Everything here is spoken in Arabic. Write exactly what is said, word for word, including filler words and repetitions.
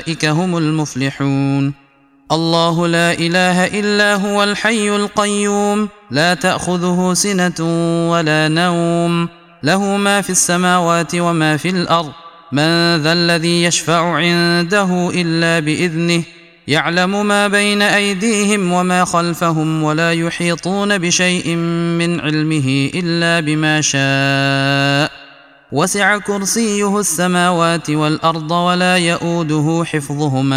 أولئك هم المفلحون. الله لا إله إلا هو الحي القيوم لا تأخذه سنة ولا نوم له ما في السماوات وما في الأرض من ذا الذي يشفع عنده إلا بإذنه يعلم ما بين أيديهم وما خلفهم ولا يحيطون بشيء من علمه إلا بما شاء وسع كرسيه السماوات والأرض ولا يئوده حفظهما